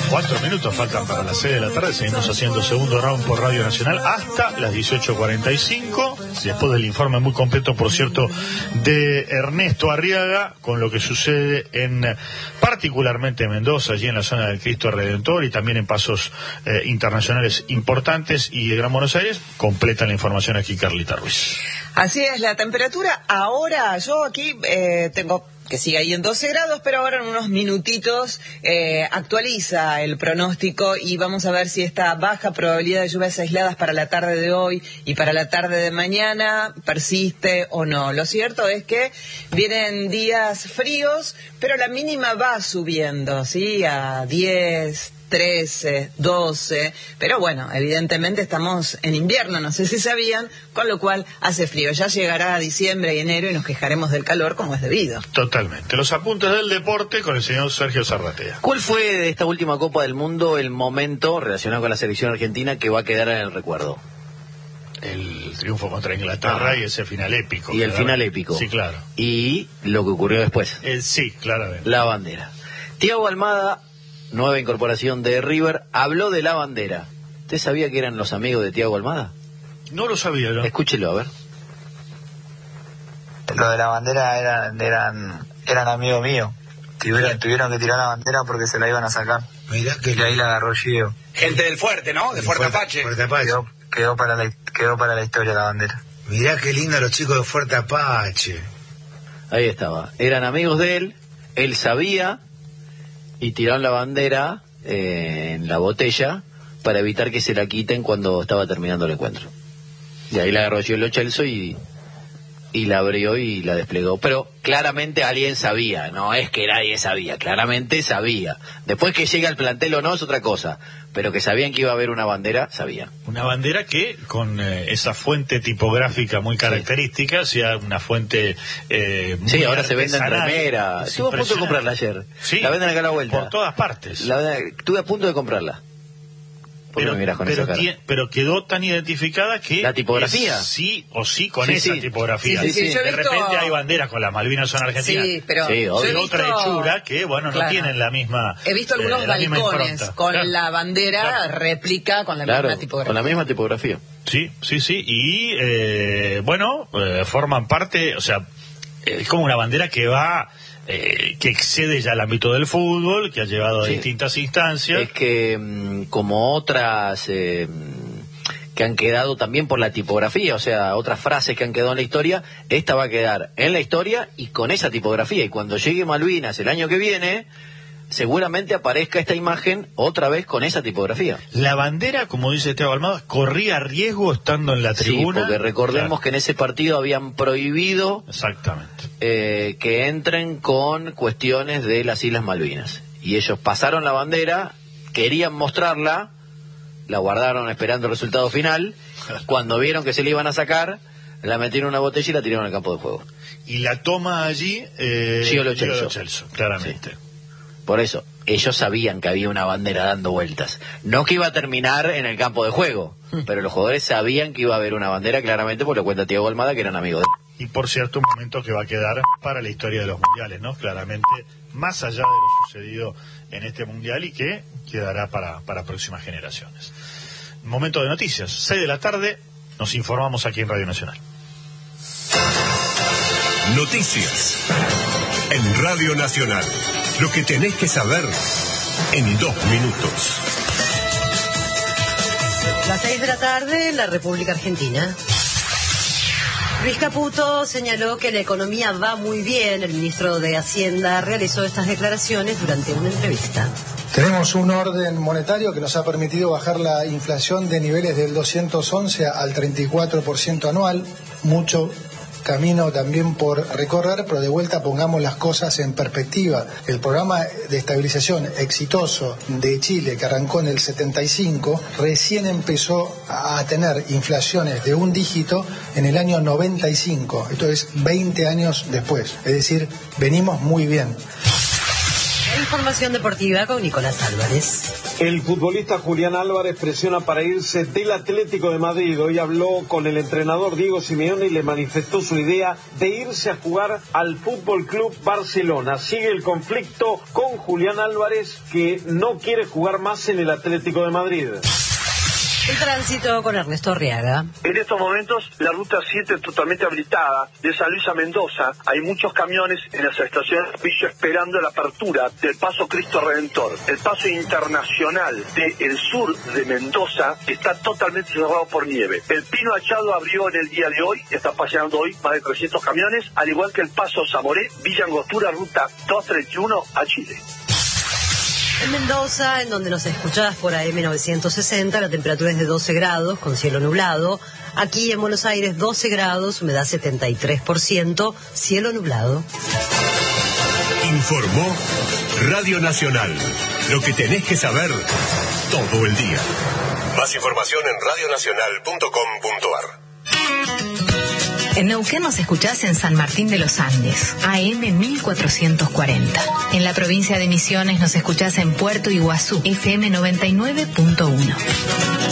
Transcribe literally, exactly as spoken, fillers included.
Cuatro minutos faltan para las seis de la tarde. Seguimos haciendo segundo round por Radio Nacional hasta las dieciocho cuarenta y cinco. Después del informe muy completo, por cierto, de Ernesto Arriaga, con lo que sucede en particularmente en Mendoza, allí en la zona del Cristo Redentor, y también en pasos eh, internacionales importantes y de Gran Buenos Aires. Completa la información aquí Carlita Ruiz. Así es, la temperatura ahora, yo aquí eh, tengo que sigue ahí en doce grados, pero ahora en unos minutitos eh, actualiza el pronóstico y vamos a ver si esta baja probabilidad de lluvias aisladas para la tarde de hoy y para la tarde de mañana persiste o no. Lo cierto es que vienen días fríos, pero la mínima va subiendo, ¿sí? A diez, trece, doce, pero bueno, evidentemente estamos en invierno, no sé si sabían, con lo cual hace frío. Ya llegará diciembre y enero y nos quejaremos del calor como es debido. Totalmente. Los apuntes del deporte con el señor Sergio Zarratea. ¿Cuál fue de esta última Copa del Mundo el momento relacionado con la selección argentina que va a quedar en el recuerdo? El triunfo contra Inglaterra. Ah, y ese final épico. Y el final épico. Sí, claro. Y lo que ocurrió después. Eh, sí, claramente. La bandera. Thiago Almada, nueva incorporación de River, habló de la bandera. ¿Usted sabía que eran los amigos de Thiago Almada? No lo sabía yo. Escúchelo, a ver. Lo de la bandera eran eran, eran amigos míos. Tuvieron, tuvieron que tirar la bandera porque se la iban a sacar. Mirá que y ahí la agarró Gio. Gente del Fuerte, ¿no? De Fuerte Apache. Fuerte Apache. Quedó, quedó, para la, quedó para la historia la bandera. Mirá qué lindo los chicos de Fuerte Apache. Ahí estaba. Eran amigos de él, él sabía, y tiraron la bandera eh, en la botella para evitar que se la quiten cuando estaba terminando el encuentro. Y ahí la agarró Gio Lo Celso y, y la abrió y la desplegó. Pero claramente alguien sabía, no es que nadie sabía, claramente sabía. Después que llega al plantel o no es otra cosa, pero que sabían que iba a haber una bandera, sabían. Una bandera que con eh, esa fuente tipográfica muy característica, sí. sea una fuente eh, muy sí, ahora se vende en remera. Es Estuve a punto de comprarla ayer. Sí, la venden acá a la vuelta. Por todas partes. La, estuve a punto de comprarla. Pero, pero, tie, pero quedó tan identificada que la tipografía sí o sí con sí, esa sí. tipografía. Sí, sí, sí. De De repente visto... hay banderas con las Malvinas son argentinas. Sí, pero sí, yo he otra visto... hechura que bueno claro. no tienen la misma. He visto algunos eh, balcones con claro. la bandera claro. réplica con la claro, misma tipografía. Con la misma tipografía. Sí, sí, sí. Y eh, bueno, eh, forman parte, o sea, es como una bandera que va. Eh, que excede ya el ámbito del fútbol, que ha llevado a sí. distintas instancias. Es que mm, como otras eh, que han quedado también por la tipografía, o sea, otras frases que han quedado en la historia, esta va a quedar en la historia y con esa tipografía. Y cuando llegue Malvinas el año que viene, seguramente aparezca esta imagen otra vez con esa tipografía. La bandera, como dice Thiago Almada, corría riesgo estando en la tribuna. Sí, porque recordemos claro. que en ese partido habían prohibido exactamente eh, que entren con cuestiones de las Islas Malvinas. Y ellos pasaron la bandera, querían mostrarla, la guardaron esperando el resultado final. Cuando vieron que se le iban a sacar, la metieron en una botella y la tiraron al campo de juego. Y la toma allí eh, Gio Lo Celso, Celso, claramente. Sí. Por eso, ellos sabían que había una bandera dando vueltas. No que iba a terminar en el campo de juego, mm. pero los jugadores sabían que iba a haber una bandera, claramente, porque lo cuenta Thiago Almada, que eran amigos de él. Y por cierto, un momento que va a quedar para la historia de los mundiales, ¿no? Claramente, más allá de lo sucedido en este mundial y que quedará para, para próximas generaciones. Momento de noticias, seis de la tarde, nos informamos aquí en Radio Nacional. Noticias en Radio Nacional. Lo que tenés que saber en dos minutos. Las seis de la tarde en la República Argentina. Luis Caputo señaló que la economía va muy bien. El ministro de Hacienda realizó estas declaraciones durante una entrevista. Tenemos un orden monetario que nos ha permitido bajar la inflación de niveles del doscientos once al treinta y cuatro por ciento anual, mucho camino también por recorrer, pero de vuelta pongamos las cosas en perspectiva. El programa de estabilización exitoso de Chile, que arrancó en el setenta y cinco, recién empezó a tener inflaciones de un dígito en el año noventa y cinco, esto es veinte años después, es decir, venimos muy bien. Información deportiva con Nicolás Álvarez. El futbolista Julián Álvarez presiona para irse del Atlético de Madrid. Hoy habló con el entrenador Diego Simeone y le manifestó su idea de irse a jugar al Fútbol Club Barcelona. Sigue el conflicto con Julián Álvarez, que no quiere jugar más en el Atlético de Madrid. El tránsito con Ernesto Arriaga. En estos momentos la ruta siete es totalmente habilitada de San Luis a Mendoza. Hay muchos camiones en las estaciones de servicio esperando la apertura del Paso Cristo Redentor. El paso internacional del sur de Mendoza está totalmente cerrado por nieve. El Pino Achado abrió en el día de hoy, está paseando hoy más de trescientos camiones, al igual que el Paso Zamoré, Villa Angostura, ruta doscientos treinta y uno a Chile. En Mendoza, en donde nos escuchás por A M novecientos sesenta, la temperatura es de doce grados, con cielo nublado. Aquí en Buenos Aires, doce grados, humedad setenta y tres por ciento, cielo nublado. Informó Radio Nacional. Lo que tenés que saber todo el día. Más información en radio nacional punto com punto ar. En Neuquén nos escuchás en San Martín de los Andes, A M mil cuatrocientos cuarenta. En la provincia de Misiones nos escuchás en Puerto Iguazú, F M noventa y nueve punto uno.